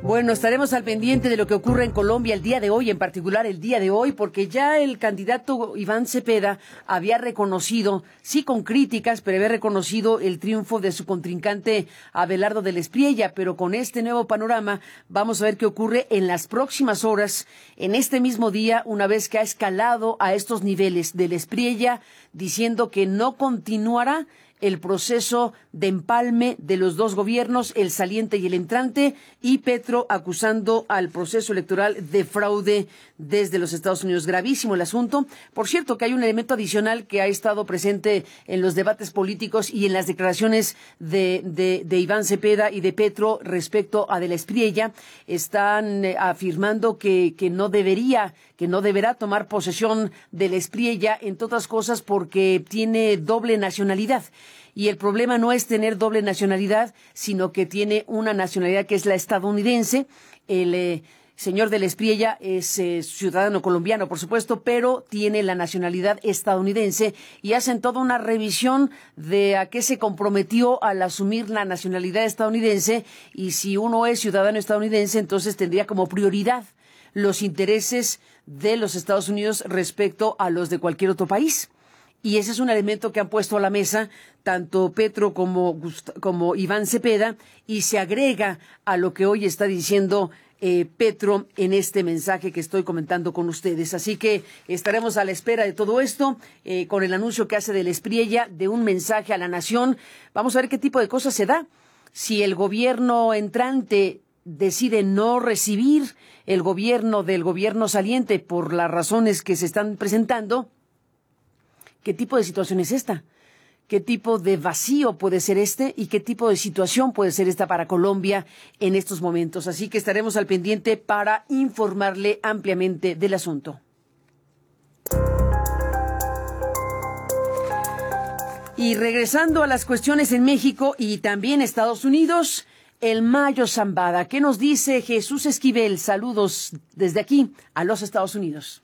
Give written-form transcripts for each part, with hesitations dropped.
Bueno, estaremos al pendiente de lo que ocurre en Colombia el día de hoy, en particular el día de hoy, porque ya el candidato Iván Cepeda había reconocido, sí con críticas, pero había reconocido el triunfo de su contrincante Abelardo del Espriella, pero con este nuevo panorama vamos a ver qué ocurre en las próximas horas, en este mismo día, una vez que ha escalado a estos niveles del Espriella, diciendo que no continuará el proceso de empalme de los dos gobiernos, el saliente y el entrante, y Petro acusando al proceso electoral de fraude desde los Estados Unidos. Gravísimo el asunto. Por cierto, que hay un elemento adicional que ha estado presente en los debates políticos y en las declaraciones de Iván Cepeda y de Petro respecto a de la Espriella. Están afirmando que no deberá tomar posesión de la Espriella, entre otras cosas porque tiene doble nacionalidad. Y el problema no es tener doble nacionalidad, sino que tiene una nacionalidad que es la estadounidense. El señor del Espriella es ciudadano colombiano, por supuesto, pero tiene la nacionalidad estadounidense y hacen toda una revisión de a qué se comprometió al asumir la nacionalidad estadounidense, y si uno es ciudadano estadounidense, entonces tendría como prioridad los intereses de los Estados Unidos respecto a los de cualquier otro país. Y ese es un elemento que han puesto a la mesa tanto Petro como Iván Cepeda, y se agrega a lo que hoy está diciendo Petro en este mensaje que estoy comentando con ustedes. Así que estaremos a la espera de todo esto, con el anuncio que hace del Espriella de un mensaje a la nación. Vamos a ver qué tipo de cosas se da. Si el gobierno entrante decide no recibir el gobierno del gobierno saliente por las razones que se están presentando, ¿qué tipo de situación es esta? ¿Qué tipo de vacío puede ser este? ¿Y qué tipo de situación puede ser esta para Colombia en estos momentos? Así que estaremos al pendiente para informarle ampliamente del asunto. Y regresando a las cuestiones en México y también Estados Unidos, el Mayo Zambada. ¿Qué nos dice Jesús Esquivel? Saludos desde aquí a los Estados Unidos.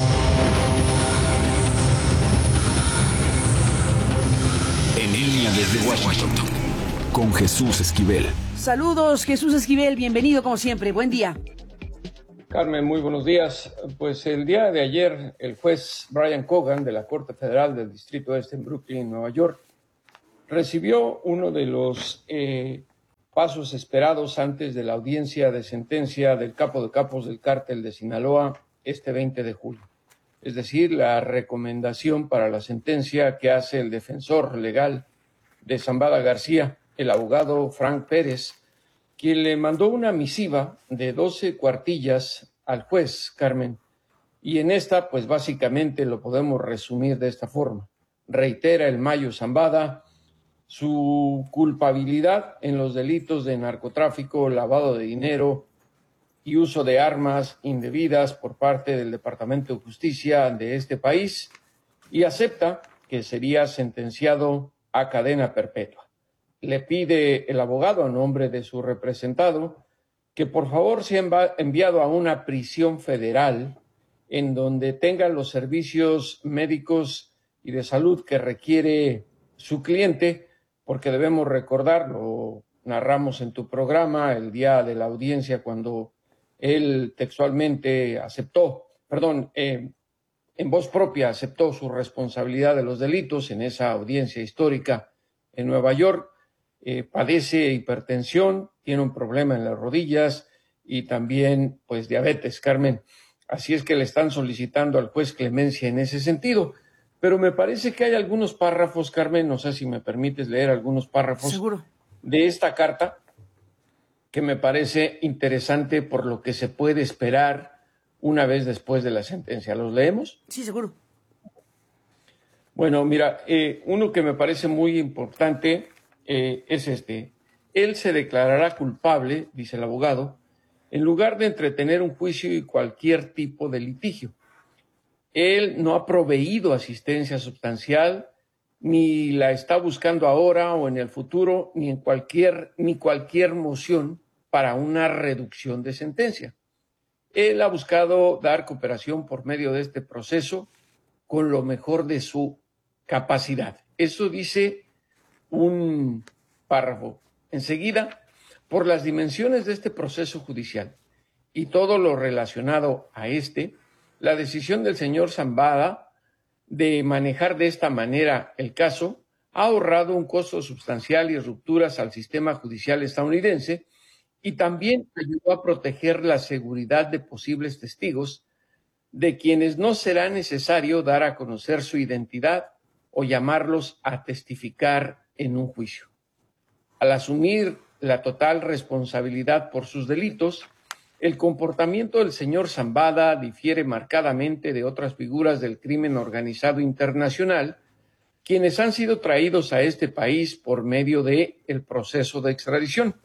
En línea desde Washington, con Jesús Esquivel. Saludos, Jesús Esquivel, bienvenido como siempre, buen día. Carmen, muy buenos días. Pues el día de ayer, el juez Brian Cogan de la Corte Federal del Distrito Este en Brooklyn, Nueva York, recibió uno de los pasos esperados antes de la audiencia de sentencia del capo de capos del cártel de Sinaloa este 20 de julio. Es decir, la recomendación para la sentencia que hace el defensor legal de Zambada García, el abogado Frank Pérez, quien le mandó una misiva de 12 cuartillas al juez, Carmen, y en esta, pues básicamente lo podemos resumir de esta forma. Reitera el Mayo Zambada su culpabilidad en los delitos de narcotráfico, lavado de dinero y uso de armas indebidas por parte del Departamento de Justicia de este país, y acepta que sería sentenciado a cadena perpetua. Le pide el abogado, a nombre de su representado, que por favor sea enviado a una prisión federal en donde tenga los servicios médicos y de salud que requiere su cliente, porque debemos recordar, lo narramos en tu programa el día de la audiencia cuando él textualmente en voz propia aceptó su responsabilidad de los delitos en esa audiencia histórica en Nueva York. Padece hipertensión, tiene un problema en las rodillas y también pues diabetes, Carmen. Así es que le están solicitando al juez clemencia en ese sentido. Pero me parece que hay algunos párrafos, Carmen, no sé si me permites leer algunos párrafos. Seguro. De esta carta que me parece interesante por lo que se puede esperar una vez después de la sentencia. ¿Los leemos? Sí, seguro. Bueno, mira, uno que me parece muy importante es este. Él se declarará culpable, dice el abogado, en lugar de entretener un juicio y cualquier tipo de litigio. Él no ha proveído asistencia sustancial, ni la está buscando ahora o en el futuro, ni cualquier moción para una reducción de sentencia. Él ha buscado dar cooperación por medio de este proceso con lo mejor de su capacidad. Eso dice un párrafo. Enseguida, por las dimensiones de este proceso judicial y todo lo relacionado a la decisión del señor Zambada de manejar de esta manera el caso ha ahorrado un costo sustancial y rupturas al sistema judicial estadounidense y también ayudó a proteger la seguridad de posibles testigos, de quienes no será necesario dar a conocer su identidad o llamarlos a testificar en un juicio. Al asumir la total responsabilidad por sus delitos, el comportamiento del señor Zambada difiere marcadamente de otras figuras del crimen organizado internacional, quienes han sido traídos a este país por medio del proceso de extradición,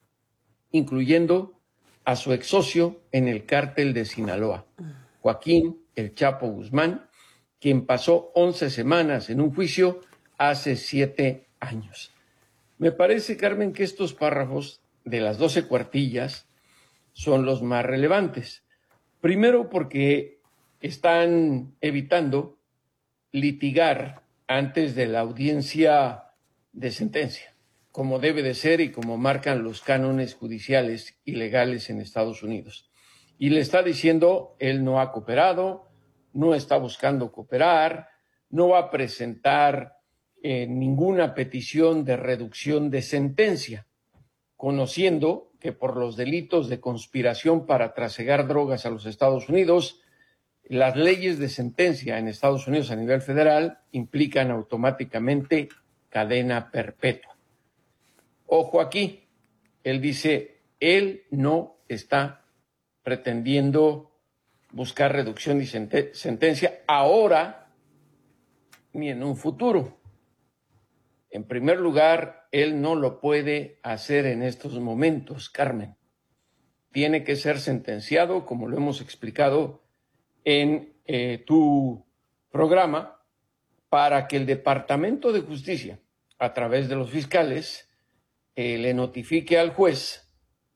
incluyendo a su ex socio en el cártel de Sinaloa, Joaquín El Chapo Guzmán, quien pasó 11 semanas en un juicio hace 7 años. Me parece, Carmen, que estos párrafos de las 12 cuartillas son los más relevantes. Primero, porque están evitando litigar antes de la audiencia de sentencia, como debe de ser y como marcan los cánones judiciales y legales en Estados Unidos. Y le está diciendo, él no ha cooperado, no está buscando cooperar, no va a presentar ninguna petición de reducción de sentencia, conociendo que por los delitos de conspiración para trasegar drogas a los Estados Unidos, las leyes de sentencia en Estados Unidos a nivel federal implican automáticamente cadena perpetua. Ojo aquí, él dice, él no está pretendiendo buscar reducción de sentencia ahora ni en un futuro. En primer lugar, él no lo puede hacer en estos momentos, Carmen. Tiene que ser sentenciado, como lo hemos explicado en tu programa, para que el Departamento de Justicia, a través de los fiscales, le notifique al juez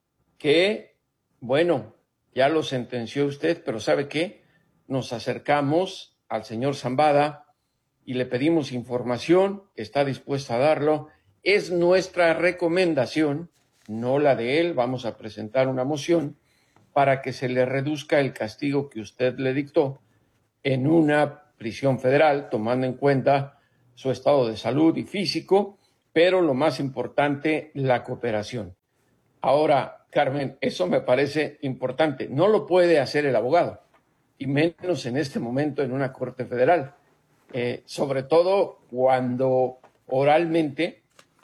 que, bueno, ya lo sentenció usted, pero ¿sabe qué? Nos acercamos al señor Zambada y le pedimos información, está dispuesto a darlo. Es nuestra recomendación, no la de él, vamos a presentar una moción para que se le reduzca el castigo que usted le dictó en una prisión federal, tomando en cuenta su estado de salud y físico, pero lo más importante, la cooperación. Ahora, Carmen, eso me parece importante. No lo puede hacer el abogado, y menos en este momento en una corte federal. Sobre todo cuando oralmente,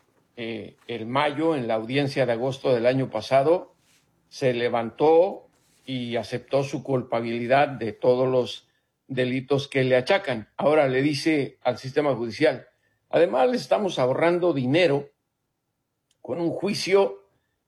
el mayo, en la audiencia de agosto del año pasado, se levantó y aceptó su culpabilidad de todos los delitos que le achacan. Ahora le dice al sistema judicial, además le estamos ahorrando dinero con un juicio,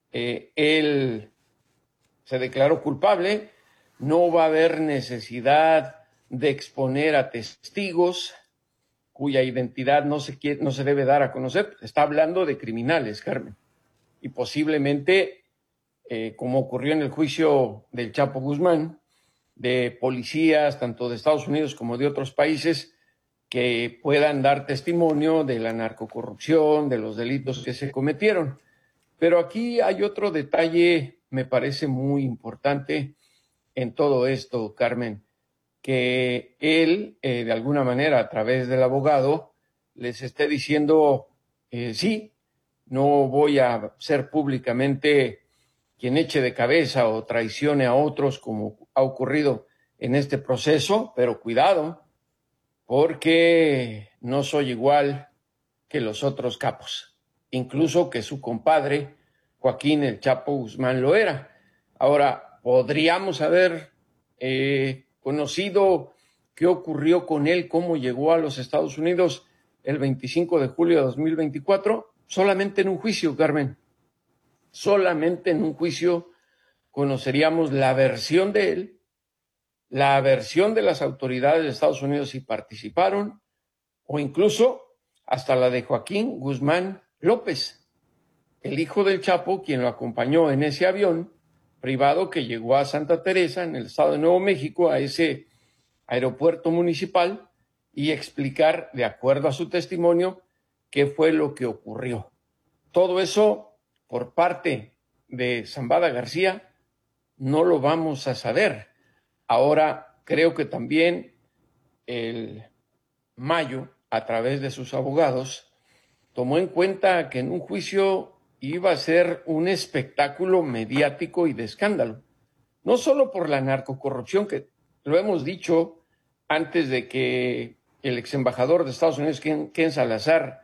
él se declaró culpable, no va a haber necesidad de exponer a testigos cuya identidad no se debe dar a conocer. Está hablando de criminales, Carmen, y posiblemente, como ocurrió en el juicio del Chapo Guzmán, de policías tanto de Estados Unidos como de otros países que puedan dar testimonio de la narcocorrupción, de los delitos que se cometieron. Pero aquí hay otro detalle, me parece muy importante en todo esto, Carmen, que él, de alguna manera, a través del abogado, les esté diciendo, sí, no voy a ser públicamente quien eche de cabeza o traicione a otros, como ha ocurrido en este proceso, pero cuidado, porque no soy igual que los otros capos, incluso que su compadre, Joaquín El Chapo Guzmán, lo era. Ahora, podríamos haber conocido qué ocurrió con él, cómo llegó a los Estados Unidos el 25 de julio de 2024, solamente en un juicio, Carmen. Solamente en un juicio conoceríamos la versión de él, la versión de las autoridades de Estados Unidos si participaron, o incluso hasta la de Joaquín Guzmán López, el hijo del Chapo, quien lo acompañó en ese avión privado que llegó a Santa Teresa, en el estado de Nuevo México, a ese aeropuerto municipal, y explicar, de acuerdo a su testimonio, qué fue lo que ocurrió. Todo eso por parte de Zambada García no lo vamos a saber. Ahora creo que también el Mayo, a través de sus abogados, tomó en cuenta que en un juicio iba a ser un espectáculo mediático y de escándalo, no solo por la narcocorrupción, que lo hemos dicho antes de que el ex embajador de Estados Unidos, Ken Salazar,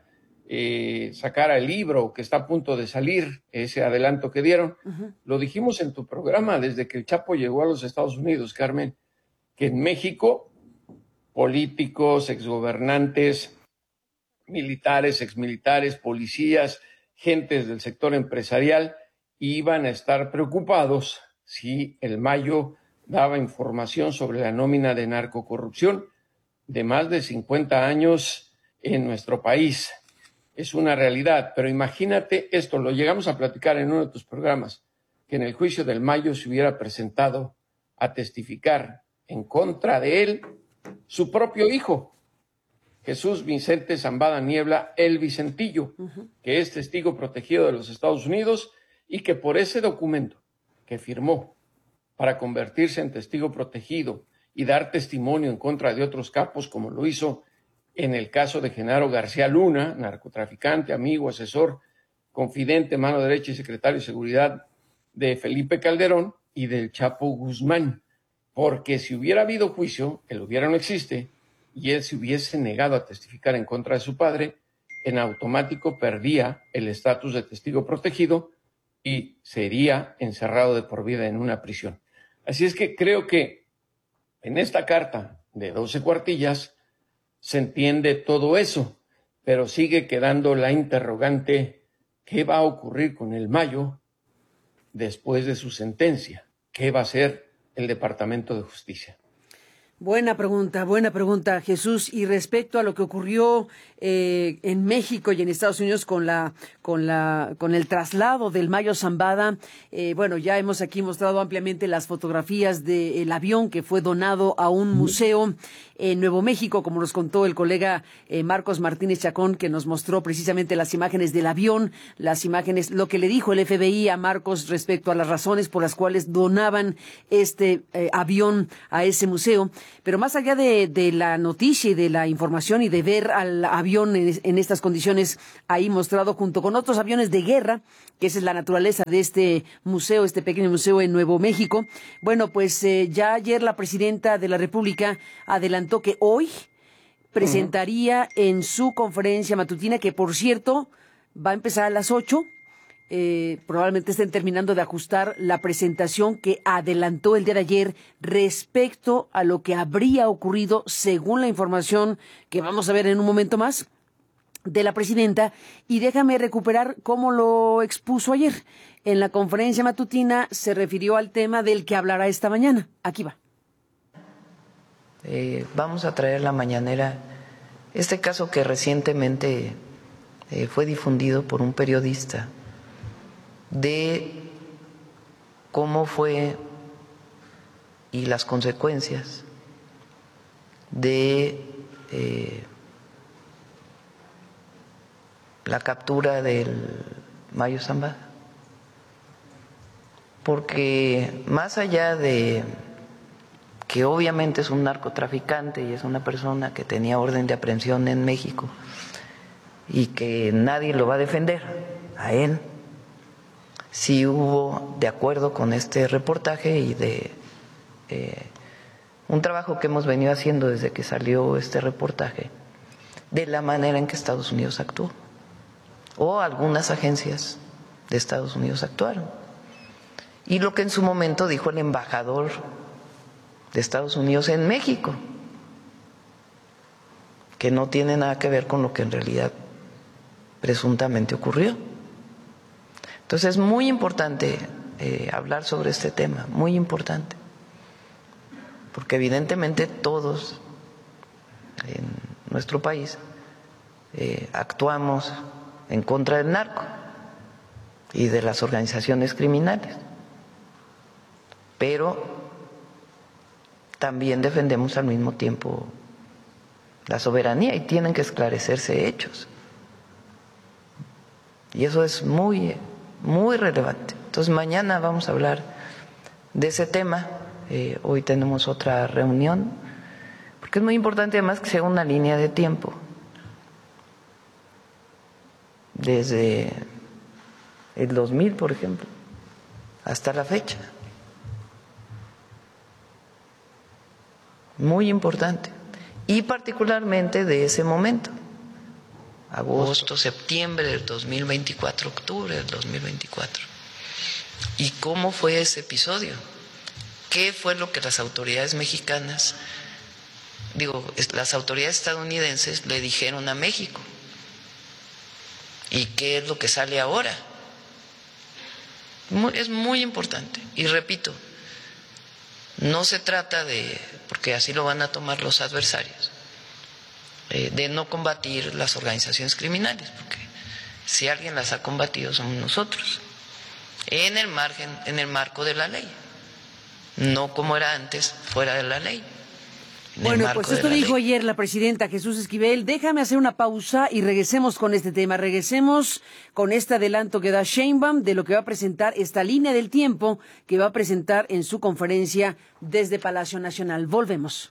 sacara el libro que está a punto de salir, ese adelanto que dieron. Lo dijimos en tu programa desde que el Chapo llegó a los Estados Unidos, Carmen, que en México políticos, exgobernantes, militares, exmilitares, policías, gentes del sector empresarial iban a estar preocupados si el Mayo daba información sobre la nómina de narcocorrupción de más de 50 años en nuestro país. Es una realidad, pero imagínate esto, lo llegamos a platicar en uno de tus programas, que en el juicio del Mayo se hubiera presentado a testificar en contra de él su propio hijo, Jesús Vicente Zambada Niebla, el Vicentillo, que es testigo protegido de los Estados Unidos y que por ese documento que firmó para convertirse en testigo protegido y dar testimonio en contra de otros capos, como lo hizo en el caso de Genaro García Luna, narcotraficante, amigo, asesor, confidente, mano derecha y secretario de Seguridad de Felipe Calderón y del Chapo Guzmán. Porque si hubiera habido juicio, el hubiera no existe, y él se hubiese negado a testificar en contra de su padre, en automático perdía el estatus de testigo protegido y sería encerrado de por vida en una prisión. Así es que creo que en esta carta de 12 cuartillas se entiende todo eso, pero sigue quedando la interrogante: ¿qué va a ocurrir con el Mayo después de su sentencia? ¿Qué va a hacer el Departamento de Justicia? Buena pregunta, Jesús. Y respecto a lo que ocurrió en México y en Estados Unidos con el traslado del Mayo Zambada, bueno, ya hemos aquí mostrado ampliamente las fotografías del avión que fue donado a un museo en Nuevo México, como nos contó el colega Marcos Martínez Chacón, que nos mostró precisamente las imágenes del avión, las imágenes, lo que le dijo el FBI a Marcos respecto a las razones por las cuales donaban este avión a ese museo. Pero más allá de la noticia y de la información y de ver al avión en estas condiciones ahí mostrado junto con otros aviones de guerra, que esa es la naturaleza de este museo, este pequeño museo en Nuevo México, bueno, pues ya ayer la presidenta de la República adelantó que hoy presentaría en su conferencia matutina, que por cierto va a empezar a las 8, probablemente estén terminando de ajustar la presentación que adelantó el día de ayer respecto a lo que habría ocurrido según la información que vamos a ver en un momento más de la presidenta. Y déjame recuperar cómo lo expuso ayer. En la conferencia matutina se refirió al tema del que hablará esta mañana. Aquí va. Vamos a traer la mañanera este caso que recientemente fue difundido por un periodista, de cómo fue y las consecuencias de la captura del Mayo Zambada. Porque más allá de que obviamente es un narcotraficante y es una persona que tenía orden de aprehensión en México y que nadie lo va a defender a él, sí hubo, de acuerdo con este reportaje y de un trabajo que hemos venido haciendo desde que salió este reportaje, de la manera en que Estados Unidos actuó, o algunas agencias de Estados Unidos actuaron, y lo que en su momento dijo el embajador de Estados Unidos en México, que no tiene nada que ver con lo que en realidad presuntamente ocurrió. Entonces es muy importante hablar sobre este tema, muy importante, porque evidentemente todos en nuestro país actuamos en contra del narco y de las organizaciones criminales, pero también defendemos al mismo tiempo la soberanía y tienen que esclarecerse hechos. Y eso es muy relevante. Entonces mañana vamos a hablar de ese tema. Hoy tenemos otra reunión, porque es muy importante además que sea una línea de tiempo. Desde el 2000, por ejemplo, hasta la fecha. Muy importante. Y particularmente de ese momento. Agosto, septiembre del 2024, octubre del 2024. ¿Y cómo fue ese episodio? ¿Qué fue lo que las autoridades mexicanas, las autoridades estadounidenses le dijeron a México? ¿Y qué es lo que sale ahora? Es muy importante. Y repito, no se trata de, porque así lo van a tomar los adversarios, de no combatir las organizaciones criminales, porque si alguien las ha combatido somos nosotros, en el marco de la ley, no como era antes, fuera de la ley. Bueno, pues esto dijo ayer la presidenta Jesús Esquivel. Déjame hacer una pausa y regresemos con este tema. Regresemos con este adelanto que da Sheinbaum de lo que va a presentar, esta línea del tiempo que va a presentar en su conferencia desde Palacio Nacional. Volvemos.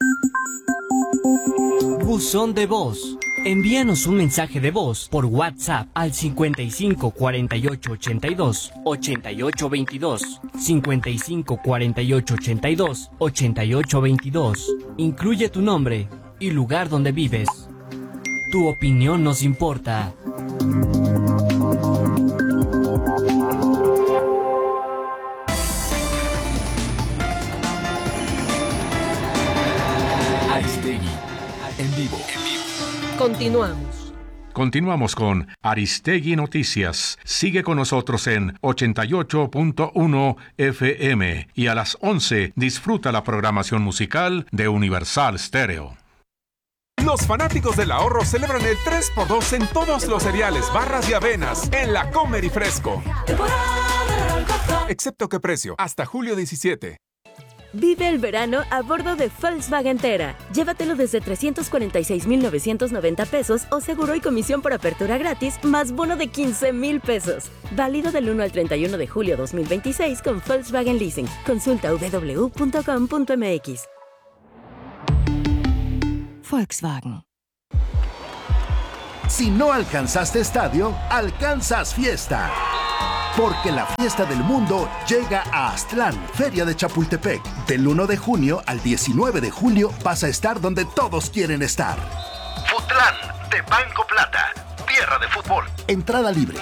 Buzón de voz. Envíanos un mensaje de voz por WhatsApp al 55 48 82 88 22, 55 48 82 88 22. Incluye tu nombre y lugar donde vives. Tu opinión nos importa. Aristegui, en vivo. Continuamos con Aristegui Noticias. Sigue con nosotros en 88.1 FM y a las 11 disfruta la programación musical de Universal Stereo. Los fanáticos del ahorro celebran el 3x2 en todos los cereales, barras y avenas en la Comer y Fresco. Excepto que precio, hasta julio 17. Vive el verano a bordo de Volkswagen Tera. Llévatelo desde 346,990 pesos o seguro y comisión por apertura gratis, más bono de 15,000 pesos. Válido del 1 al 31 de julio 2026 con Volkswagen Leasing. Consulta www.com.mx. Volkswagen. Si no alcanzaste estadio, alcanzas fiesta. Porque la fiesta del mundo llega a Aztlán, Feria de Chapultepec. Del 1 de junio al 19 de julio vas a estar donde todos quieren estar. Futlán, de Banco Plata, tierra de fútbol. Entrada libre.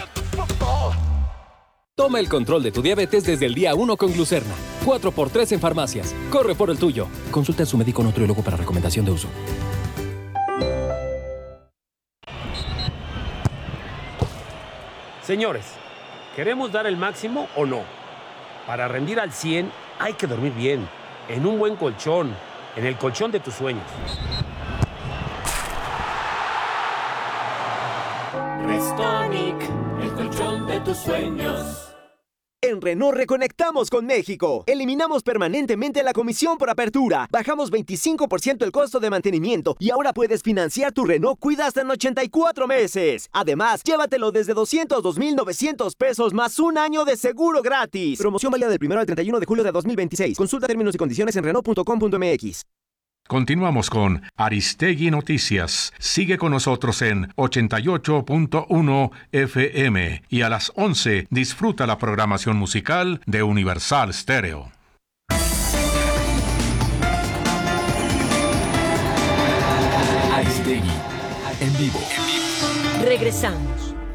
Toma el control de tu diabetes desde el día 1 con Glucerna. 4x3 en farmacias. Corre por el tuyo. Consulta a su médico nutriólogo para recomendación de uso. Señores, ¿queremos dar el máximo o no? Para rendir al 100 hay que dormir bien, en un buen colchón, en el colchón de tus sueños. Restonic, el colchón de tus sueños. En Renault reconectamos con México. Eliminamos permanentemente la comisión por apertura. Bajamos 25% el costo de mantenimiento y ahora puedes financiar tu Renault Kwida hasta en 84 meses. Además, llévatelo desde 202,900 pesos más un año de seguro gratis. Promoción válida del 1 al 31 de julio de 2026. Consulta términos y condiciones en Renault.com.mx. Continuamos con Aristegui Noticias. Sigue con nosotros en 88.1 FM y a las 11 disfruta la programación musical de Universal Stereo. Aristegui, en vivo. Regresamos.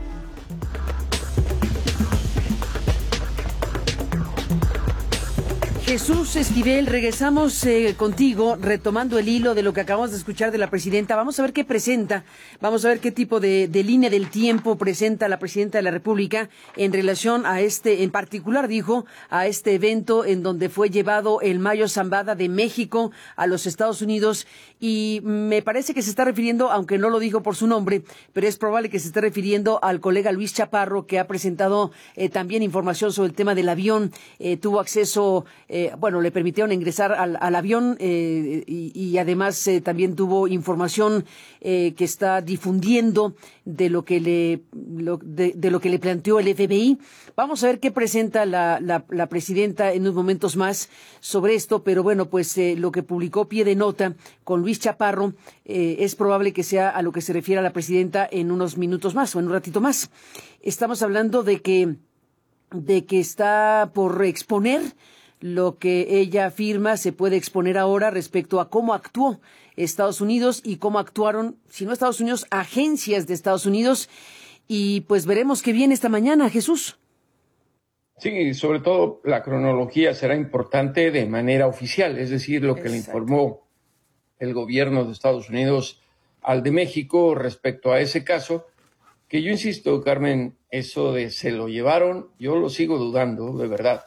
Jesús Esquivel, regresamos contigo, retomando el hilo de lo que acabamos de escuchar de la presidenta. Vamos a ver qué presenta, vamos a ver qué tipo de línea del tiempo presenta la presidenta de la República en relación a en particular dijo, a este evento en donde fue llevado el Mayo Zambada de México a los Estados Unidos, y me parece que se está refiriendo, aunque no lo dijo por su nombre, pero es probable que se esté refiriendo al colega Luis Chaparro, que ha presentado también información sobre el tema del avión, tuvo acceso le permitieron ingresar al avión y además también tuvo información que está difundiendo de lo que le planteó el FBI. Vamos a ver qué presenta la presidenta en unos momentos más sobre esto, pero bueno, pues lo que publicó Pie de Nota con Luis Chaparro es probable que sea a lo que se refiere a la presidenta en unos minutos más o en un ratito más. Estamos hablando de que está por exponer lo que ella afirma se puede exponer ahora respecto a cómo actuó Estados Unidos y cómo actuaron, si no Estados Unidos, agencias de Estados Unidos. Y pues veremos qué viene esta mañana, Jesús. Sí, sobre todo la cronología será importante de manera oficial, es decir, lo que le informó el gobierno de Estados Unidos al de México respecto a ese caso, que yo insisto, Carmen, eso de se lo llevaron, yo lo sigo dudando, de verdad.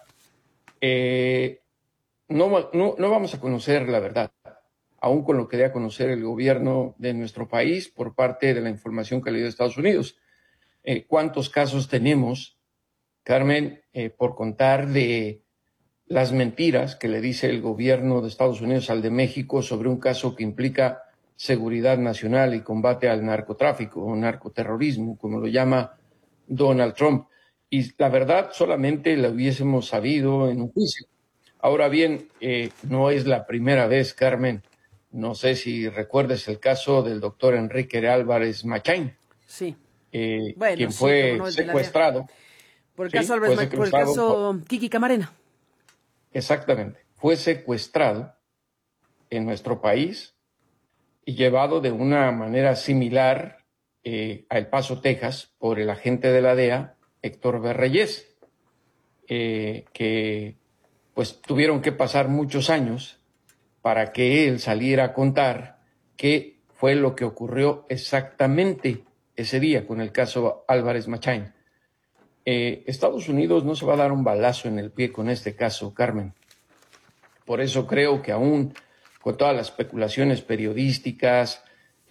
No vamos a conocer la verdad, aún con lo que dé a conocer el gobierno de nuestro país por parte de la información que le dio Estados Unidos. ¿Cuántos casos tenemos, Carmen, por contar de las mentiras que le dice el gobierno de Estados Unidos al de México sobre un caso que implica seguridad nacional y combate al narcotráfico o narcoterrorismo, como lo llama Donald Trump? Y la verdad solamente la hubiésemos sabido en un juicio. Ahora bien, no es la primera vez, Carmen. No sé si recuerdes el caso del doctor Enrique Álvarez Machain. Sí. Quien fue secuestrado. Por el caso Álvarez Machain, por el caso Kiki Camarena. Exactamente. Fue secuestrado en nuestro país y llevado de una manera similar a El Paso, Texas, por el agente de la DEA, Héctor Berreyes, que pues tuvieron que pasar muchos años para que él saliera a contar qué fue lo que ocurrió exactamente ese día con el caso Álvarez Machain. Estados Unidos no se va a dar un balazo en el pie con este caso, Carmen. Por eso creo que aún con todas las especulaciones periodísticas,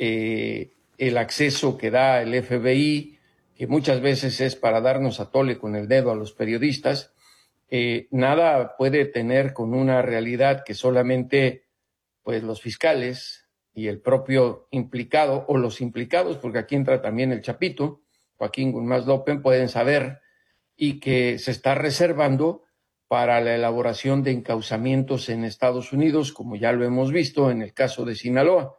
el acceso que da el FBI, que muchas veces es para darnos a tole con el dedo a los periodistas, nada puede tener con una realidad que solamente pues los fiscales y el propio implicado o los implicados, porque aquí entra también el Chapito, Joaquín Guzmán López, pueden saber, y que se está reservando para la elaboración de encauzamientos en Estados Unidos, como ya lo hemos visto en el caso de Sinaloa.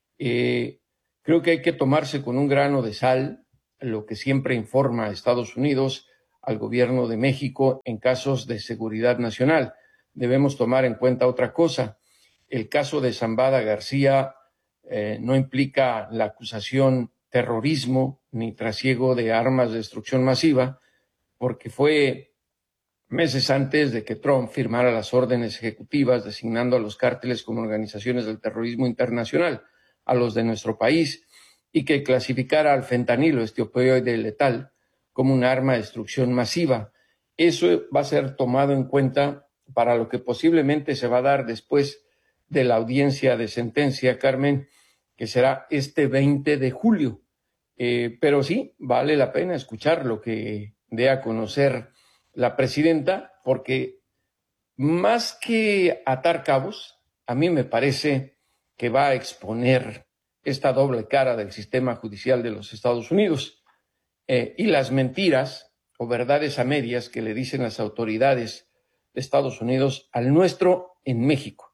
Creo que hay que tomarse con un grano de sal lo que siempre informa a Estados Unidos, al gobierno de México, en casos de seguridad nacional. Debemos tomar en cuenta otra cosa. El caso de Zambada García no implica la acusación terrorismo ni trasiego de armas de destrucción masiva, porque fue meses antes de que Trump firmara las órdenes ejecutivas designando a los cárteles como organizaciones del terrorismo internacional, a los de nuestro país, y que clasificara al fentanilo, este opioide letal, como un arma de destrucción masiva. Eso va a ser tomado en cuenta para lo que posiblemente se va a dar después de la audiencia de sentencia, Carmen, que será este 20 de julio. Pero sí, vale la pena escuchar lo que dé a conocer la presidenta, porque más que atar cabos, a mí me parece que va a exponer esta doble cara del sistema judicial de los Estados Unidos y las mentiras o verdades a medias que le dicen las autoridades de Estados Unidos al nuestro en México.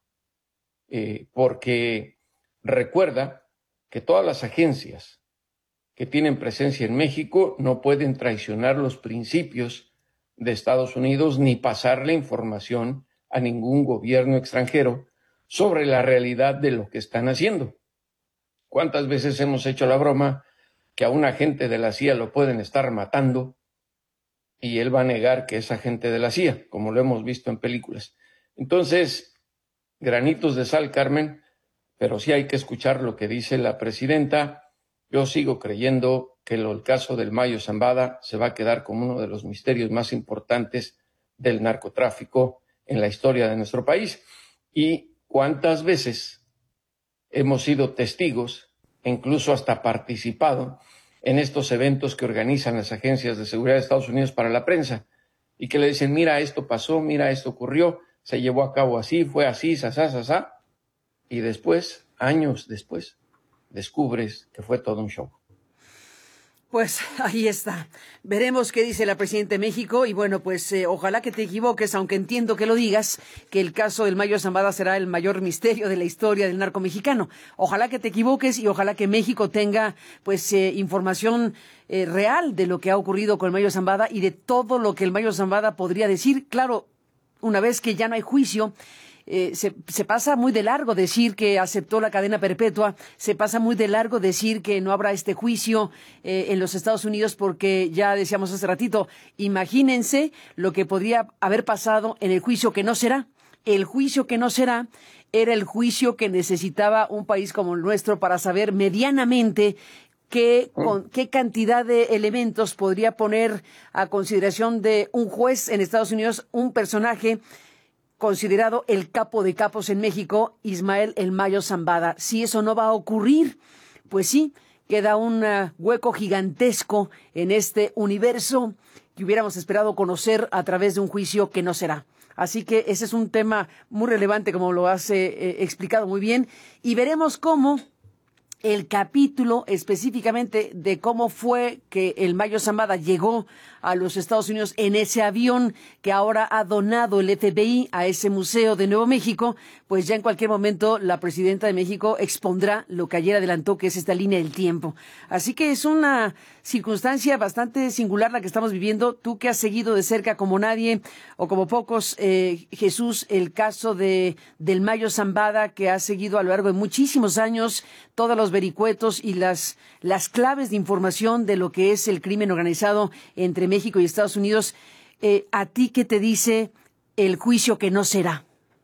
Porque recuerda que todas las agencias que tienen presencia en México no pueden traicionar los principios de Estados Unidos ni pasarle información a ningún gobierno extranjero sobre la realidad de lo que están haciendo. ¿Cuántas veces hemos hecho la broma que a un agente de la CIA lo pueden estar matando y él va a negar que es agente de la CIA, como lo hemos visto en películas? Entonces, granitos de sal, Carmen, pero sí hay que escuchar lo que dice la presidenta. Yo sigo creyendo que el caso del Mayo Zambada se va a quedar como uno de los misterios más importantes del narcotráfico en la historia de nuestro país. Y cuántas veces hemos sido testigos, e incluso hasta participado en estos eventos que organizan las agencias de seguridad de Estados Unidos para la prensa y que le dicen, mira, esto pasó, mira, esto ocurrió, se llevó a cabo así, fue así, sasá, y después, años después, descubres que fue todo un show. Pues ahí está. Veremos qué dice la presidenta de México y bueno, pues ojalá que te equivoques, aunque entiendo que lo digas, que el caso del Mayo Zambada será el mayor misterio de la historia del narco mexicano. Ojalá que te equivoques y ojalá que México tenga pues información real de lo que ha ocurrido con el Mayo Zambada y de todo lo que el Mayo Zambada podría decir. Claro, una vez que ya no hay juicio, se pasa muy de largo decir que aceptó la cadena perpetua, se pasa muy de largo decir que no habrá este juicio en los Estados Unidos porque ya decíamos hace ratito, imagínense lo que podría haber pasado en el juicio que no será. El juicio que no será era el juicio que necesitaba un país como el nuestro para saber medianamente con qué cantidad de elementos podría poner a consideración de un juez en Estados Unidos un personaje considerado el capo de capos en México, Ismael El Mayo Zambada. Si eso no va a ocurrir, pues sí, queda un hueco gigantesco en este universo que hubiéramos esperado conocer a través de un juicio que no será. Así que ese es un tema muy relevante, como lo has explicado muy bien, y veremos cómo el capítulo específicamente de cómo fue que el Mayo Zambada llegó a los Estados Unidos en ese avión que ahora ha donado el FBI a ese museo de Nuevo México, pues ya en cualquier momento la presidenta de México expondrá lo que ayer adelantó, que es esta línea del tiempo. Así que es una circunstancia bastante singular la que estamos viviendo. Tú que has seguido de cerca como nadie o como pocos, Jesús, el caso del Mayo Zambada, que ha seguido a lo largo de muchísimos años todos los vericuetos y las claves de información de lo que es el crimen organizado entre México y Estados Unidos. ¿A ti qué te dice el juicio que no será?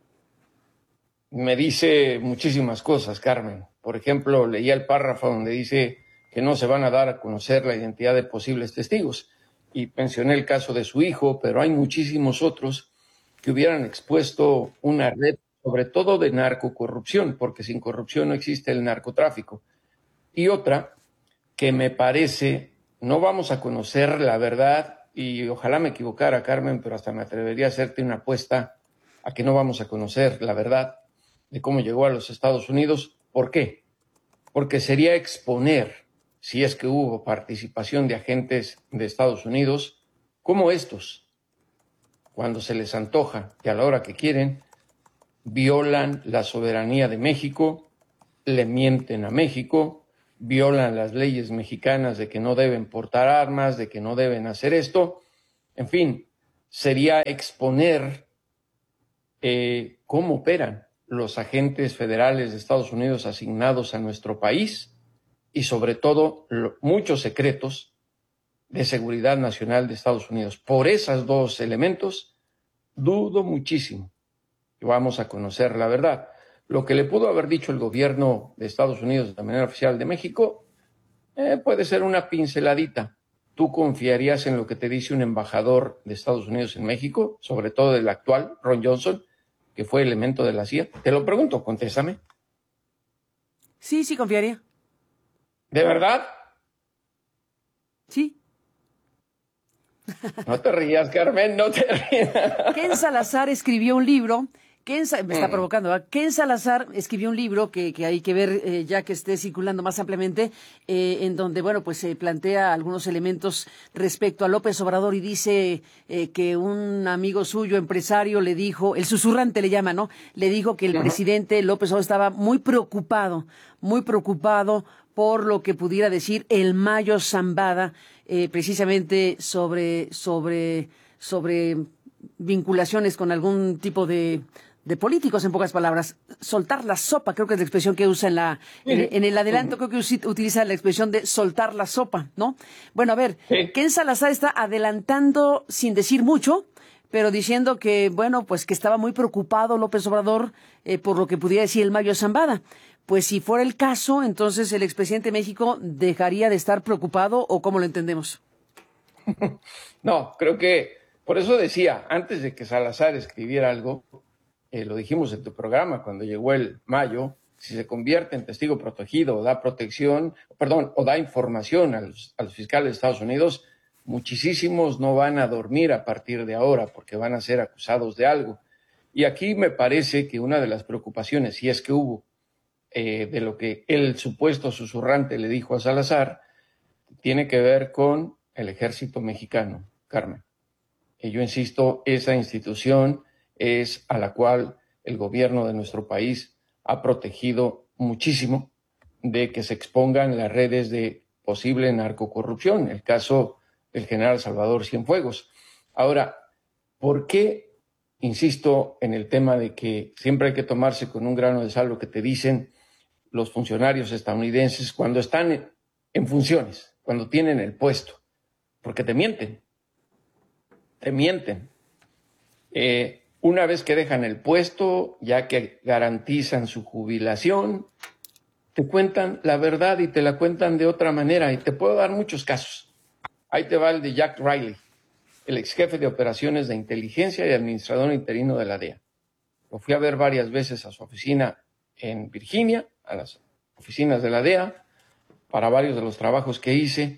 Me dice muchísimas cosas, Carmen. Por ejemplo, leía el párrafo donde dice que no se van a dar a conocer la identidad de posibles testigos. Y mencioné el caso de su hijo, pero hay muchísimos otros que hubieran expuesto una red, sobre todo de narcocorrupción, porque sin corrupción no existe el narcotráfico. Y otra que me parece, no vamos a conocer la verdad, y ojalá me equivocara, Carmen, pero hasta me atrevería a hacerte una apuesta a que no vamos a conocer la verdad de cómo llegó a los Estados Unidos. ¿Por qué? Porque sería exponer, si es que hubo participación de agentes de Estados Unidos, como estos, cuando se les antoja y a la hora que quieren, violan la soberanía de México, le mienten a México, violan las leyes mexicanas de que no deben portar armas, de que no deben hacer esto. En fin, sería exponer cómo operan los agentes federales de Estados Unidos asignados a nuestro país y sobre todo muchos secretos de seguridad nacional de Estados Unidos. Por esos dos elementos, dudo muchísimo que vamos a conocer la verdad. Lo que le pudo haber dicho el gobierno de Estados Unidos de manera oficial de México puede ser una pinceladita. ¿Tú confiarías en lo que te dice un embajador de Estados Unidos en México, sobre todo del actual, Ron Johnson, que fue elemento de la CIA? Te lo pregunto, contéstame. Sí, confiaría. ¿De verdad? Sí. No te rías, Carmen, no te rías. Ken Salazar escribió un libro. Me está provocando, ¿verdad? Ken Salazar escribió un libro que hay que ver ya que esté circulando más ampliamente, en donde, bueno, pues se plantea algunos elementos respecto a López Obrador y dice que un amigo suyo, empresario, le dijo, el susurrante le llama, ¿no? Le dijo que el presidente López Obrador estaba muy preocupado por lo que pudiera decir el Mayo Zambada, precisamente sobre vinculaciones con algún tipo de políticos, en pocas palabras. Soltar la sopa, creo que es la expresión que usa en el adelanto, creo que utiliza la expresión de soltar la sopa, ¿no? Bueno, a ver, Ken Salazar está adelantando sin decir mucho, pero diciendo que, bueno, pues que estaba muy preocupado López Obrador por lo que pudiera decir el Mayo Zambada. Pues si fuera el caso, entonces el expresidente de México dejaría de estar preocupado, ¿o cómo lo entendemos? No, creo que, por eso decía, antes de que Salazar escribiera algo, lo dijimos en tu programa cuando llegó el Mayo, si se convierte en testigo protegido o da o da información a los fiscales de Estados Unidos, muchísimos no van a dormir a partir de ahora porque van a ser acusados de algo. Y aquí me parece que una de las preocupaciones, si es que hubo, de lo que el supuesto susurrante le dijo a Salazar, tiene que ver con el ejército mexicano, Carmen. Y yo insisto, esa institución es a la cual el gobierno de nuestro país ha protegido muchísimo de que se expongan las redes de posible narcocorrupción, el caso del general Salvador Cienfuegos. Ahora, ¿por qué insisto en el tema de que siempre hay que tomarse con un grano de sal lo que te dicen los funcionarios estadounidenses cuando están en funciones, cuando tienen el puesto? Porque te mienten. Te mienten. Una vez que dejan el puesto, ya que garantizan su jubilación, te cuentan la verdad y te la cuentan de otra manera. Y te puedo dar muchos casos. Ahí te va el de Jack Riley, el ex jefe de operaciones de inteligencia y administrador interino de la DEA. Lo fui a ver varias veces a su oficina en Virginia, a las oficinas de la DEA, para varios de los trabajos que hice,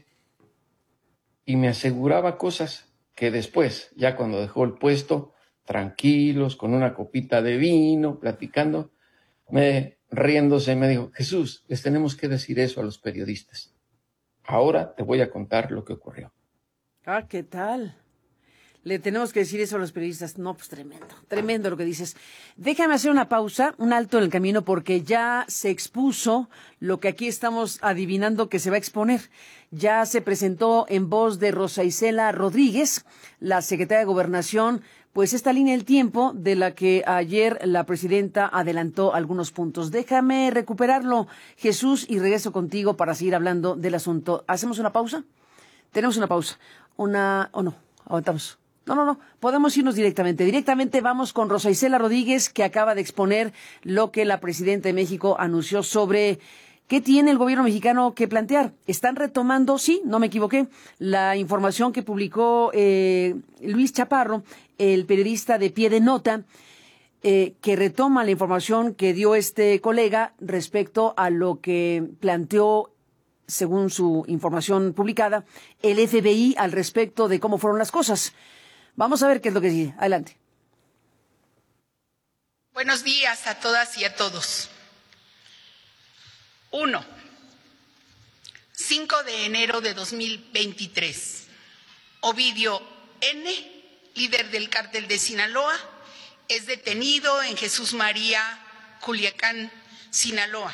y me aseguraba cosas que después, ya cuando dejó el puesto, tranquilos, con una copita de vino, platicando, riéndose, me dijo: Jesús, les tenemos que decir eso a los periodistas. Ahora te voy a contar lo que ocurrió. Ah, ¿qué tal? Le tenemos que decir eso a los periodistas. No, pues tremendo lo que dices. Déjame hacer una pausa, un alto en el camino, porque ya se expuso lo que aquí estamos adivinando que se va a exponer. Ya se presentó en voz de Rosa Isela Rodríguez, la secretaria de Gobernación, pues esta línea del tiempo de la que ayer la presidenta adelantó algunos puntos. Déjame recuperarlo, Jesús, y regreso contigo para seguir hablando del asunto. ¿Hacemos una pausa? Tenemos una pausa. ¿O no? Aguantamos. No. Podemos irnos directamente. Directamente vamos con Rosa Isela Rodríguez, que acaba de exponer lo que la presidenta de México anunció sobre qué tiene el gobierno mexicano que plantear. Están retomando, sí, no me equivoqué, la información que publicó Luis Chaparro, el periodista de Pie de Nota, que retoma la información que dio este colega respecto a lo que planteó, según su información publicada, el FBI al respecto de cómo fueron las cosas. Vamos a ver qué es lo que sigue. Adelante. Buenos días a todas y a todos. 1. 5 de enero de 2023. Ovidio N., líder del cártel de Sinaloa, es detenido en Jesús María, Culiacán, Sinaloa.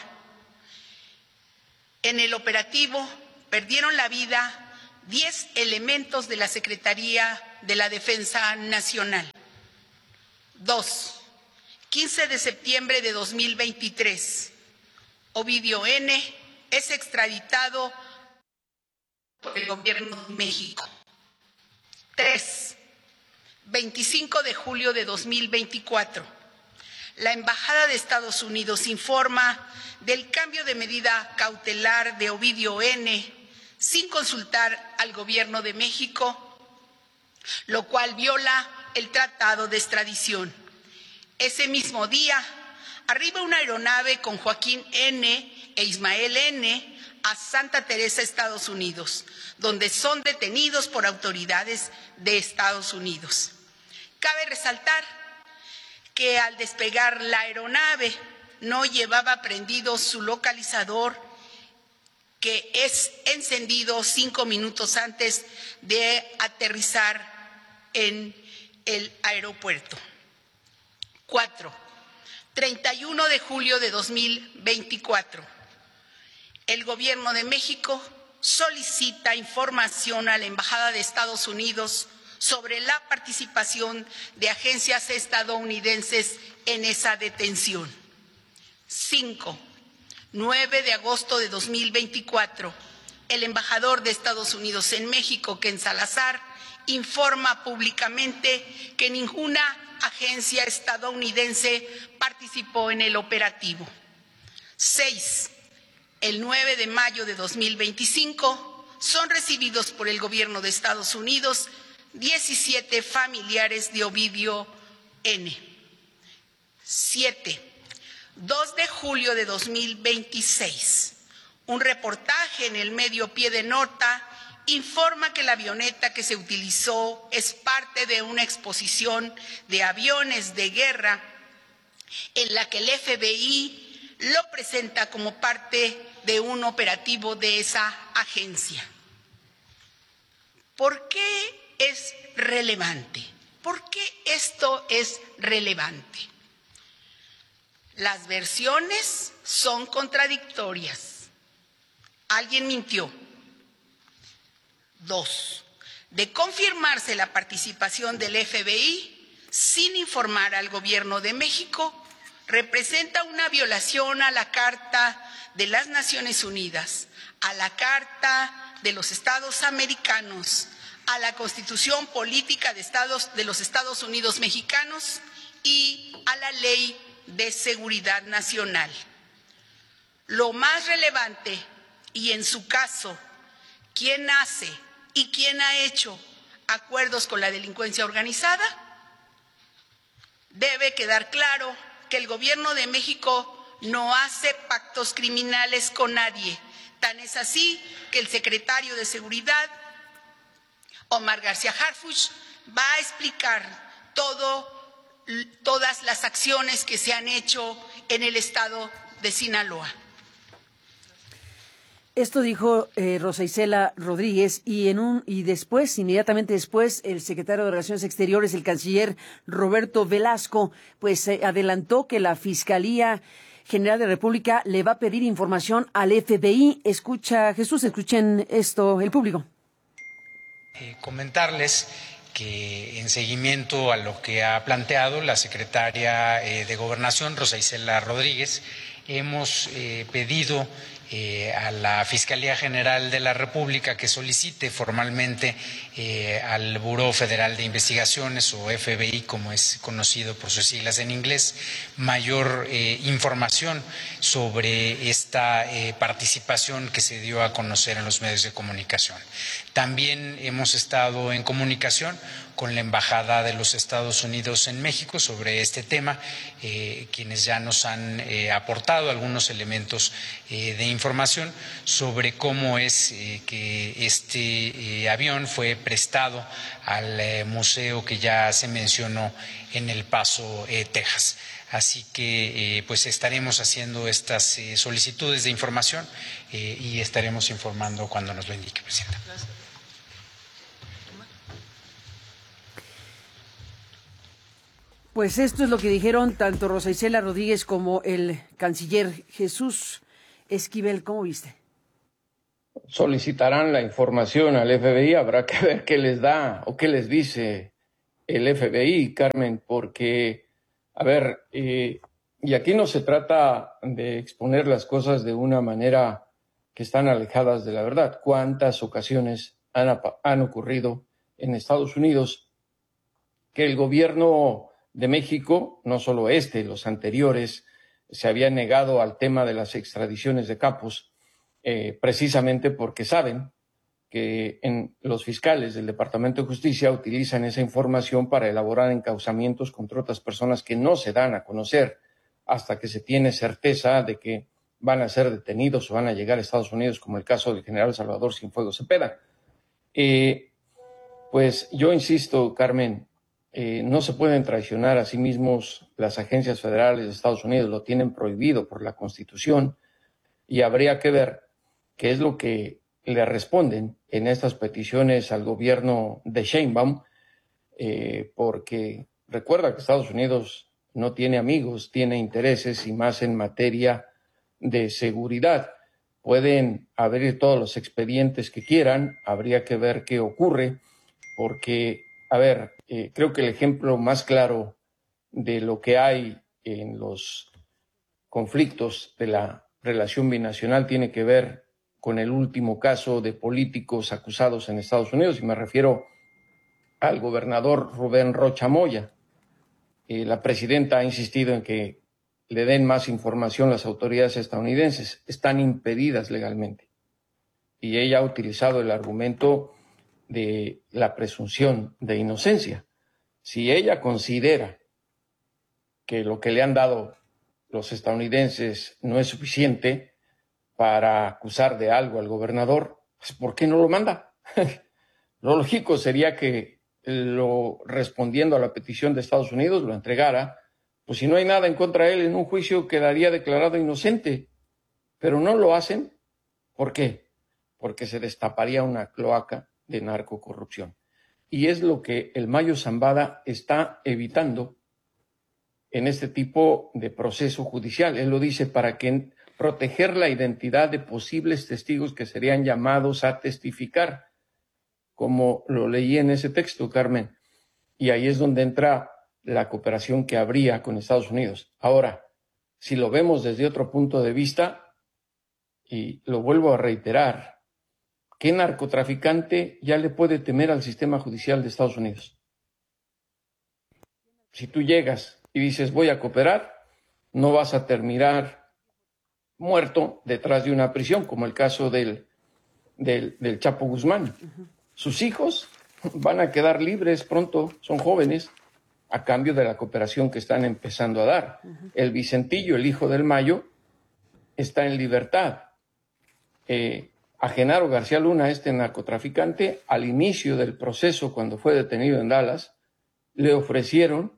En el operativo perdieron la vida 10 elementos de la Secretaría de la Defensa Nacional. 2. 15 de septiembre de 2023. Ovidio N. es extraditado por el gobierno de México. 3. 25 de julio de 2024. La Embajada de Estados Unidos informa del cambio de medida cautelar de Ovidio N. sin consultar al gobierno de México, lo cual viola el tratado de extradición. Ese mismo día, arriba una aeronave con Joaquín N. e Ismael N. a Santa Teresa, Estados Unidos, donde son detenidos por autoridades de Estados Unidos. Cabe resaltar que al despegar la aeronave no llevaba prendido su localizador, que es encendido 5 minutos antes de aterrizar en el aeropuerto. 4. 31 de julio de 2024. El gobierno de México solicita información a la Embajada de Estados Unidos sobre la participación de agencias estadounidenses en esa detención. 5. 9 de agosto de 2024. El embajador de Estados Unidos en México, Ken Salazar, informa públicamente que ninguna agencia estadounidense participó en el operativo. 6. El 9 de mayo de 2025 son recibidos por el gobierno de Estados Unidos 17 familiares de Ovidio N. 7. 2 de julio de 2026. Un reportaje en el medio Pie de Nota informa que la avioneta que se utilizó es parte de una exposición de aviones de guerra en la que el FBI lo presenta como parte de un operativo de esa agencia. ¿Por qué es relevante? ¿Por qué esto es relevante? Las versiones son contradictorias. Alguien mintió. 2. De confirmarse la participación del FBI sin informar al gobierno de México, representa una violación a la Carta de las Naciones Unidas, a la Carta de los Estados Americanos, a la Constitución Política de los Estados Unidos Mexicanos y a la Ley de Seguridad Nacional. Lo más relevante, y en su caso, ¿quién hace y quién ha hecho acuerdos con la delincuencia organizada? Debe quedar claro que el gobierno de México no hace pactos criminales con nadie. Tan es así que el secretario de Seguridad, Omar García Harfuch, va a explicar todas las acciones que se han hecho en el estado de Sinaloa. Esto dijo Rosa Isela Rodríguez y después, inmediatamente después, el secretario de Relaciones Exteriores, el canciller Roberto Velasco, pues adelantó que la Fiscalía General de la República le va a pedir información al FBI. Escuchen esto, el público. Comentarles que en seguimiento a lo que ha planteado la secretaria de Gobernación, Rosa Isela Rodríguez, hemos pedido a la Fiscalía General de la República que solicite formalmente al Buró Federal de Investigaciones, o FBI como es conocido por sus siglas en inglés, mayor información sobre esta participación que se dio a conocer en los medios de comunicación. También hemos estado en comunicación con la Embajada de los Estados Unidos en México sobre este tema, quienes ya nos han aportado algunos elementos de información sobre cómo es que este avión fue prestado al museo que ya se mencionó en El Paso, Texas. Así que pues estaremos haciendo estas solicitudes de información y estaremos informando cuando nos lo indique, Presidenta. Gracias. Pues esto es lo que dijeron tanto Rosa Isela Rodríguez como el canciller Jesús Esquivel. ¿Cómo viste? Solicitarán la información al FBI, habrá que ver qué les da o qué les dice el FBI, Carmen, porque, a ver, y aquí no se trata de exponer las cosas de una manera que están alejadas de la verdad. ¿Cuántas ocasiones han ocurrido en Estados Unidos que el gobierno de México, no solo los anteriores, se habían negado al tema de las extradiciones de capos, precisamente porque saben que los fiscales del Departamento de Justicia utilizan esa información para elaborar encauzamientos contra otras personas que no se dan a conocer hasta que se tiene certeza de que van a ser detenidos o van a llegar a Estados Unidos, como el caso del general Salvador Cienfuegos Cepeda. Pues yo insisto, Carmen, no se pueden traicionar a sí mismos. Las agencias federales de Estados Unidos lo tienen prohibido por la Constitución y habría que ver qué es lo que le responden en estas peticiones al gobierno de Sheinbaum, porque recuerda que Estados Unidos no tiene amigos, tiene intereses, y más en materia de seguridad. Pueden abrir todos los expedientes que quieran, habría que ver qué ocurre, porque, a ver, creo que el ejemplo más claro de lo que hay en los conflictos de la relación binacional tiene que ver con el último caso de políticos acusados en Estados Unidos, y me refiero al gobernador Rubén Rocha Moya. La presidenta ha insistido en que le den más información las autoridades estadounidenses. Están impedidas legalmente. Y ella ha utilizado el argumento de la presunción de inocencia. Si ella considera que lo que le han dado los estadounidenses no es suficiente para acusar de algo al gobernador, pues ¿por qué no lo manda? lo lógico sería que respondiendo a la petición de Estados Unidos, lo entregara. Pues si no hay nada en contra de él en un juicio, quedaría declarado inocente. Pero no lo hacen. ¿Por qué? Porque se destaparía una cloaca de narcocorrupción. Y es lo que el Mayo Zambada está evitando en este tipo de proceso judicial. Él lo dice para que proteger la identidad de posibles testigos que serían llamados a testificar, como lo leí en ese texto, Carmen. Y ahí es donde entra la cooperación que habría con Estados Unidos. Ahora, si lo vemos desde otro punto de vista, y lo vuelvo a reiterar, ¿qué narcotraficante ya le puede temer al sistema judicial de Estados Unidos? Si tú llegas y dices voy a cooperar, no vas a terminar muerto detrás de una prisión, como el caso del Chapo Guzmán. Sus hijos van a quedar libres pronto, son jóvenes, a cambio de la cooperación que están empezando a dar. El Vicentillo, el hijo del Mayo, está en libertad. A Genaro García Luna, este narcotraficante, al inicio del proceso, cuando fue detenido en Dallas, le ofrecieron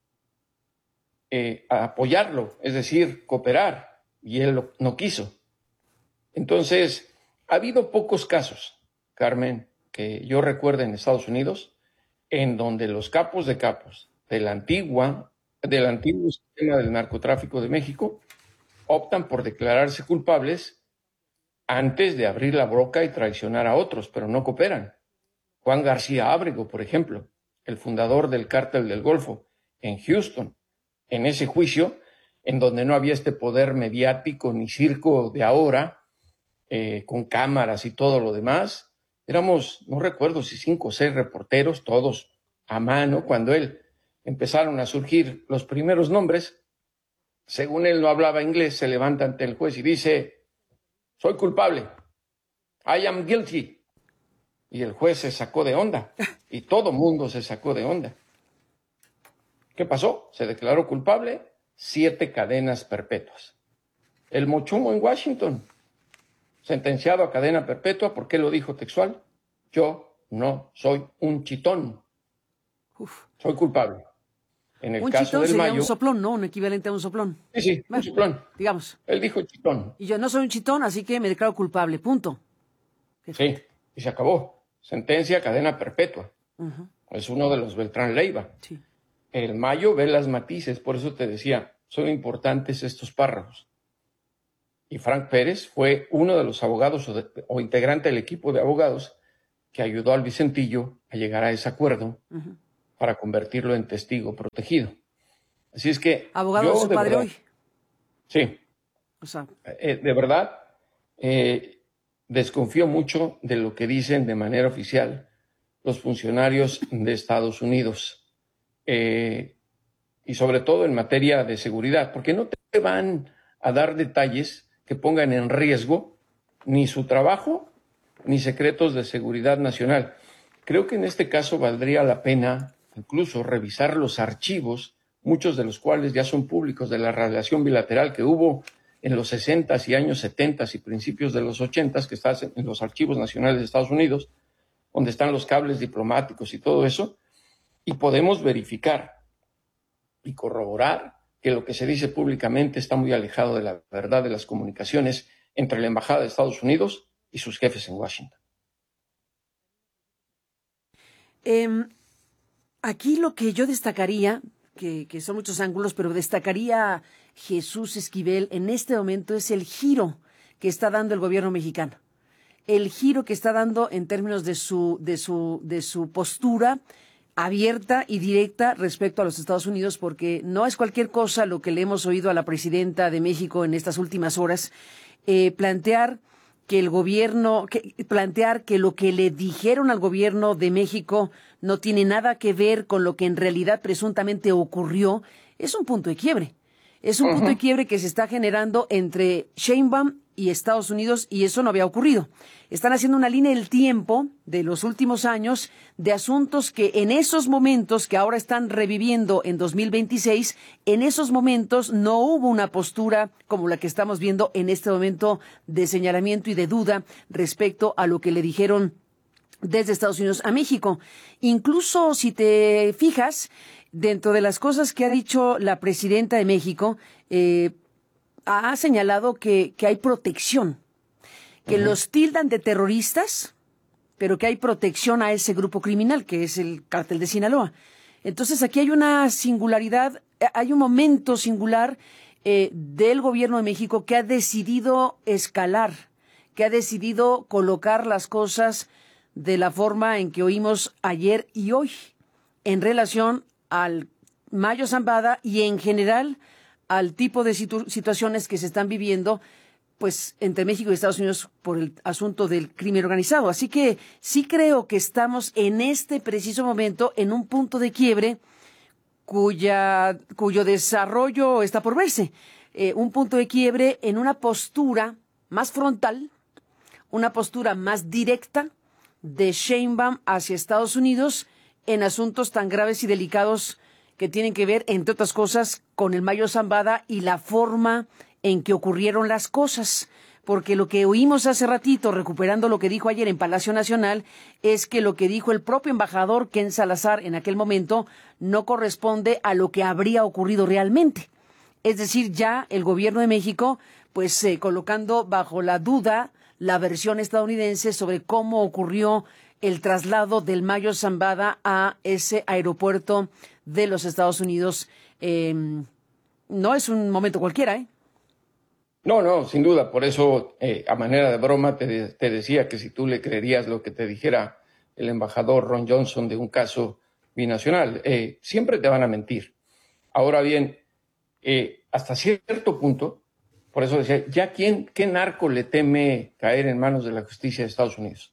apoyarlo, es decir, cooperar, y él no quiso. Entonces, ha habido pocos casos, Carmen, que yo recuerde en Estados Unidos, en donde los capos de capos del antiguo sistema del narcotráfico de México optan por declararse culpables antes de abrir la boca y traicionar a otros, pero no cooperan. Juan García Ábrego, por ejemplo, el fundador del Cártel del Golfo, en Houston, en ese juicio, en donde no había este poder mediático ni circo de ahora, con cámaras y todo lo demás, éramos, no recuerdo si 5 o 6 reporteros, todos a mano, cuando empezaron a surgir los primeros nombres. Según él no hablaba inglés, se levanta ante el juez y dice, soy culpable, I am guilty. Y el juez se sacó de onda, y todo mundo se sacó de onda. ¿Qué pasó? Se declaró culpable, 7 cadenas perpetuas. El Mochumo en Washington, sentenciado a cadena perpetua, ¿por qué lo dijo textual? Yo no soy un chitón. Soy culpable. En el un caso chitón del sería Mayo, un soplón, ¿no? Un equivalente a un soplón. Sí, un soplón. Digamos. Él dijo chitón. Y yo no soy un chitón, así que me declaro culpable, punto. Sí, y se acabó. Sentencia, cadena perpetua. Es uno de los Beltrán Leiva. Sí. El Mayo ve las matices, por eso te decía, son importantes estos párrafos. Y Frank Pérez fue uno de los abogados o integrante del equipo de abogados que ayudó al Vicentillo a llegar a ese acuerdo para convertirlo en testigo protegido. Así es que... Abogado de su padre verdad, hoy. Sí. O sea, de verdad, desconfío mucho de lo que dicen de manera oficial los funcionarios de Estados Unidos. Y sobre todo en materia de seguridad, porque no te van a dar detalles que pongan en riesgo ni su trabajo ni secretos de seguridad nacional. Creo que en este caso valdría la pena incluso revisar los archivos, muchos de los cuales ya son públicos, de la relación bilateral que hubo en los 60s y años 70s y principios de los 80s, que está en los archivos nacionales de Estados Unidos, donde están los cables diplomáticos y todo eso, y podemos verificar y corroborar que lo que se dice públicamente está muy alejado de la verdad de las comunicaciones entre la Embajada de Estados Unidos y sus jefes en Washington. Aquí lo que yo destacaría, que son muchos ángulos, pero destacaría Jesús Esquivel en este momento es el giro que está dando el gobierno mexicano. El giro que está dando en términos de su postura abierta y directa respecto a los Estados Unidos, porque no es cualquier cosa lo que le hemos oído a la presidenta de México en estas últimas horas, plantear que lo que le dijeron al gobierno de México no tiene nada que ver con lo que en realidad presuntamente ocurrió, es un punto de quiebre. Es un punto de quiebre que se está generando entre Sheinbaum y Estados Unidos, y eso no había ocurrido. Están haciendo una línea del tiempo de los últimos años de asuntos que en esos momentos, que ahora están reviviendo en 2026, en esos momentos no hubo una postura como la que estamos viendo en este momento de señalamiento y de duda respecto a lo que le dijeron desde Estados Unidos a México. Incluso si te fijas, dentro de las cosas que ha dicho la presidenta de México, ha señalado que hay protección, que los tildan de terroristas, pero que hay protección a ese grupo criminal, que es el Cártel de Sinaloa. Entonces aquí hay una singularidad, hay un momento singular del gobierno de México que ha decidido escalar, que ha decidido colocar las cosas de la forma en que oímos ayer y hoy, en relación al Mayo Zambada y en general al tipo de situaciones que se están viviendo pues entre México y Estados Unidos por el asunto del crimen organizado. Así que sí creo que estamos en este preciso momento en un punto de quiebre cuyo desarrollo está por verse. Un punto de quiebre en una postura más frontal, una postura más directa de Sheinbaum hacia Estados Unidos en asuntos tan graves y delicados que tienen que ver, entre otras cosas, con el Mayo Zambada y la forma en que ocurrieron las cosas. Porque lo que oímos hace ratito, recuperando lo que dijo ayer en Palacio Nacional, es que lo que dijo el propio embajador Ken Salazar en aquel momento no corresponde a lo que habría ocurrido realmente. Es decir, ya el gobierno de México, pues colocando bajo la duda la versión estadounidense sobre cómo ocurrió el traslado del Mayo Zambada a ese aeropuerto de los Estados Unidos. No es un momento cualquiera, ¿eh? No, sin duda. Por eso, a manera de broma, te decía que si tú le creerías lo que te dijera el embajador Ron Johnson de un caso binacional, siempre te van a mentir. Ahora bien, hasta cierto punto, por eso decía, ¿ya qué narco le teme caer en manos de la justicia de Estados Unidos?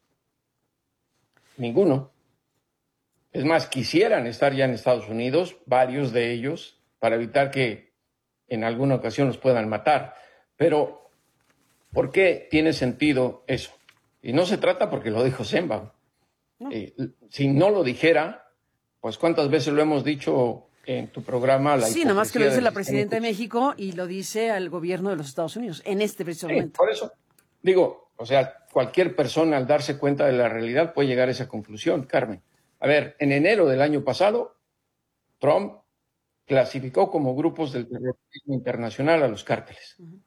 Ninguno. Es más, quisieran estar ya en Estados Unidos, varios de ellos, para evitar que en alguna ocasión los puedan matar. Pero, ¿por qué tiene sentido eso? Y no se trata porque lo dijo Sheinbaum. No. Si no lo dijera, pues ¿cuántas veces lo hemos dicho en tu programa? Sí, nomás que lo dice la presidenta de México y lo dice al gobierno de los Estados Unidos en este preciso momento. Por eso, digo, o sea, cualquier persona al darse cuenta de la realidad puede llegar a esa conclusión, Carmen. A ver, en enero del año pasado, Trump clasificó como grupos del terrorismo internacional a los cárteles. Uh-huh.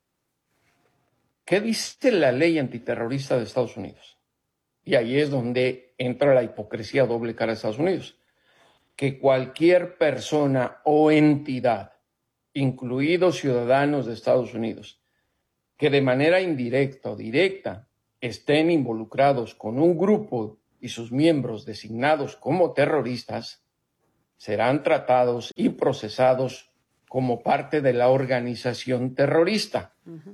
¿Qué dice la ley antiterrorista de Estados Unidos? Y ahí es donde entra la hipocresía doble cara de Estados Unidos. Que cualquier persona o entidad, incluidos ciudadanos de Estados Unidos, que de manera indirecta o directa estén involucrados con un grupo y sus miembros designados como terroristas, serán tratados y procesados como parte de la organización terrorista. Uh-huh.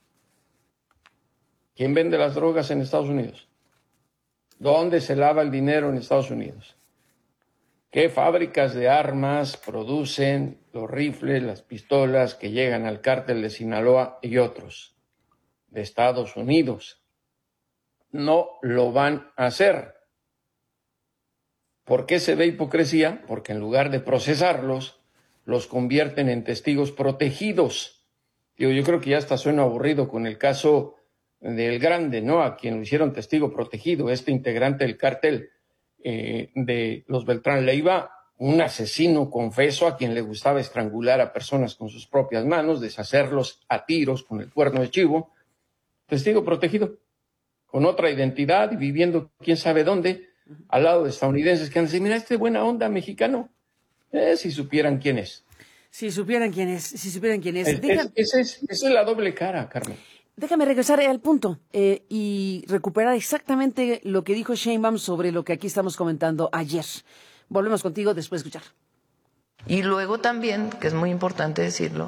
¿Quién vende las drogas en Estados Unidos? ¿Dónde se lava el dinero en Estados Unidos? ¿Qué fábricas de armas producen los rifles, las pistolas que llegan al cártel de Sinaloa y otros? De Estados Unidos. No lo van a hacer. ¿Por qué se ve hipocresía? Porque en lugar de procesarlos, los convierten en testigos protegidos. Yo creo que ya hasta suena aburrido con el caso del Grande, ¿no? A quien lo hicieron testigo protegido, este integrante del cártel de los Beltrán Leiva, un asesino confeso a quien le gustaba estrangular a personas con sus propias manos, deshacerlos a tiros con el cuerno de chivo, testigo protegido, con otra identidad y viviendo quién sabe dónde, al lado de estadounidenses que han dicho, mira, este buena onda mexicano, si supieran quién es. Si supieran quién es. Esa es la doble cara, Carmen. Déjame regresar al punto y recuperar exactamente lo que dijo Sheinbaum sobre lo que aquí estamos comentando ayer. Volvemos contigo después de escuchar. Y luego también, que es muy importante decirlo,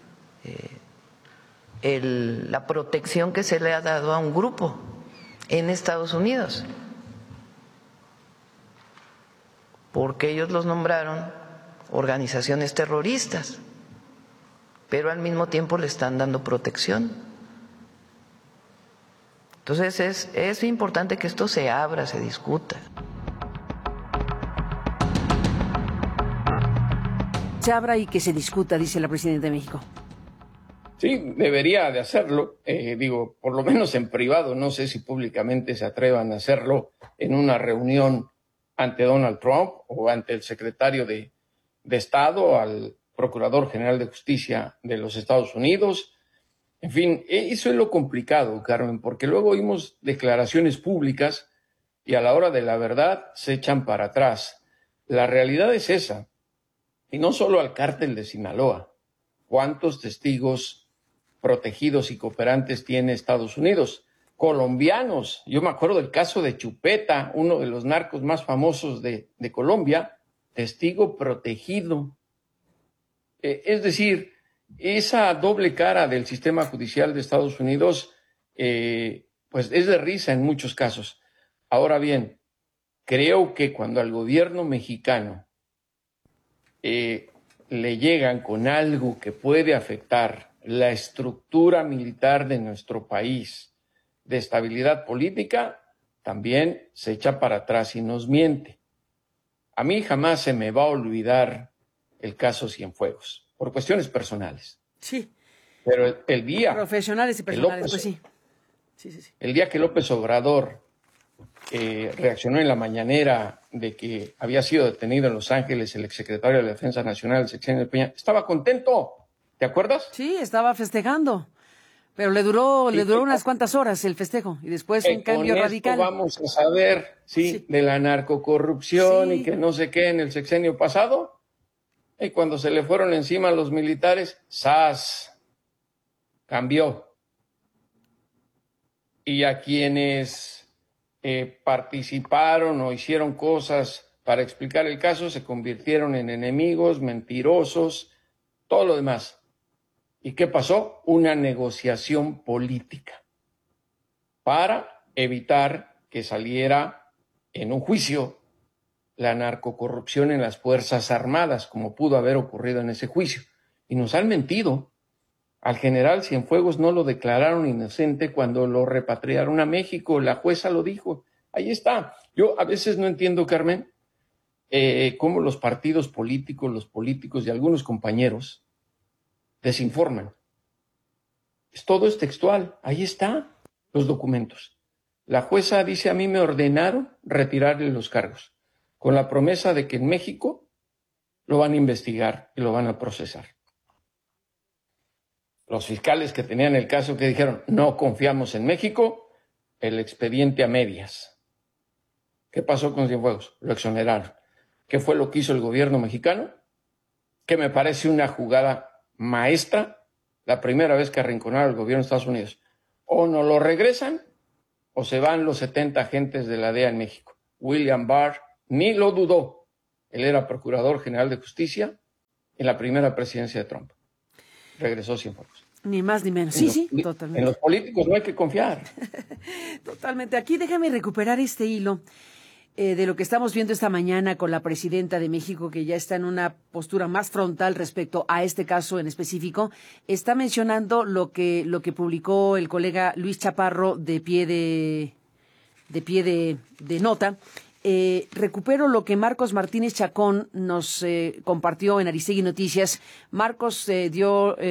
la protección que se le ha dado a un grupo en Estados Unidos, porque ellos los nombraron organizaciones terroristas, pero al mismo tiempo le están dando protección. Entonces es importante que esto se abra, se discuta. Se abra y que se discuta, dice la presidenta de México. Sí, debería de hacerlo, digo, por lo menos en privado, no sé si públicamente se atrevan a hacerlo en una reunión ante Donald Trump o ante el secretario de Estado, al Procurador General de Justicia de los Estados Unidos. En fin, eso es lo complicado, Carmen, porque luego oímos declaraciones públicas y a la hora de la verdad se echan para atrás. La realidad es esa, y no solo al cártel de Sinaloa. ¿Cuántos testigos protegidos y cooperantes tiene Estados Unidos? Colombianos. Yo me acuerdo del caso de Chupeta, uno de los narcos más famosos de Colombia, testigo protegido. Es decir, esa doble cara del sistema judicial de Estados Unidos, pues es de risa en muchos casos. Ahora bien, creo que cuando al gobierno mexicano le llegan con algo que puede afectar la estructura militar de nuestro país, de estabilidad política, también se echa para atrás y nos miente. A mí jamás se me va a olvidar el caso Cienfuegos, por cuestiones personales. Sí. Pero el día... Profesionales y personales, pues sí. Sí. El día que López Obrador reaccionó en la mañanera de que había sido detenido en Los Ángeles el exsecretario de la Defensa Nacional, el sexenio de Peña, estaba contento. ¿Te acuerdas? Sí, estaba festejando, pero le duró unas cuantas horas el festejo y después un cambio radical. Vamos a saber, sí, de la narcocorrupción y que no sé qué en el sexenio pasado. Y cuando se le fueron encima a los militares, ¡zas! Cambió. Y a quienes participaron o hicieron cosas para explicar el caso se convirtieron en enemigos, mentirosos, todo lo demás. ¿Y qué pasó? Una negociación política para evitar que saliera en un juicio la narcocorrupción en las Fuerzas Armadas, como pudo haber ocurrido en ese juicio. Y nos han mentido. Al general Cienfuegos no lo declararon inocente cuando lo repatriaron a México. La jueza lo dijo. Ahí está. Yo a veces no entiendo, Carmen, cómo los partidos políticos, los políticos y algunos compañeros desinforman. Todo es textual. Ahí está los documentos. La jueza dice: a mí me ordenaron retirarle los cargos, con la promesa de que en México lo van a investigar y lo van a procesar. Los fiscales que tenían el caso que dijeron: no confiamos en México, el expediente a medias. ¿Qué pasó con Cienfuegos? Lo exoneraron. ¿Qué fue lo que hizo el gobierno mexicano? Que me parece una jugada maestra, la primera vez que arrinconaron al gobierno de Estados Unidos. O no lo regresan o se van los 70 agentes de la DEA en México. William Barr ni lo dudó. Él era Procurador General de Justicia en la primera presidencia de Trump. Regresó Cienfuegos. Ni más ni menos. Sí, totalmente. En los políticos no hay que confiar. Totalmente. Aquí déjame recuperar este hilo de lo que estamos viendo esta mañana con la presidenta de México, que ya está en una postura más frontal respecto a este caso en específico. Está mencionando lo que publicó el colega Luis Chaparro de pie de nota. Recupero lo que Marcos Martínez Chacón nos compartió en Aristegui Noticias. Marcos dio